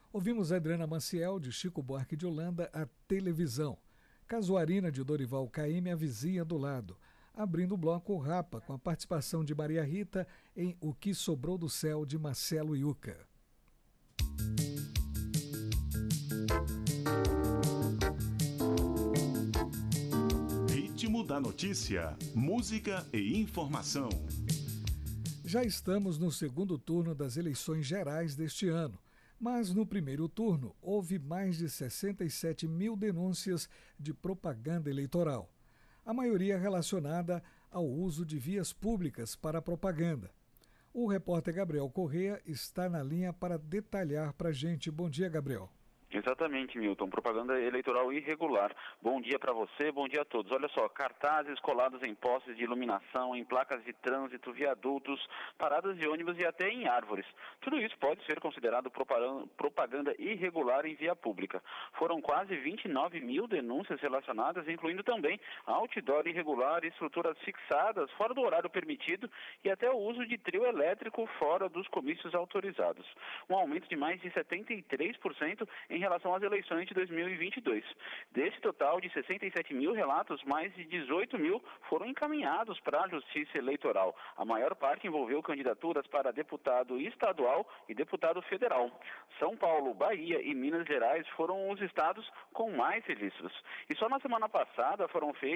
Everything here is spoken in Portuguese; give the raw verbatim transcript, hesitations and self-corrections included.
Ouvimos Adriana Maciel, de Chico Buarque de Holanda, a televisão. Casuarina, de Dorival Caymmi, a vizinha do lado. Abrindo o bloco, o Rapa, com a participação de Maria Rita em O Que Sobrou do Céu, de Marcelo Yuca. Ritmo da notícia, música e informação. Já estamos no segundo turno das eleições gerais deste ano, mas no primeiro turno houve mais de sessenta e sete mil denúncias de propaganda eleitoral, a maioria relacionada ao uso de vias públicas para propaganda. O repórter Gabriel Corrêa está na linha para detalhar para a gente. Bom dia, Gabriel. Exatamente, Milton. Propaganda eleitoral irregular. Bom dia para você, bom dia a todos. Olha só, cartazes colados em postes de iluminação, em placas de trânsito, viadutos, paradas de ônibus e até em árvores. Tudo isso pode ser considerado propaganda irregular em via pública. Foram quase vinte e nove mil denúncias relacionadas, incluindo também outdoor irregular, estruturas fixadas fora do horário permitido e até o uso de trio elétrico fora dos comícios autorizados. Um aumento de mais de setenta e três por cento em em relação às eleições de dois mil e vinte e dois. Desse total de sessenta e sete mil relatos, mais de dezoito mil foram encaminhados para a Justiça Eleitoral. A maior parte envolveu candidaturas para deputado estadual e deputado federal. São Paulo, Bahia e Minas Gerais foram os estados com mais registros. E só na semana passada foram feitos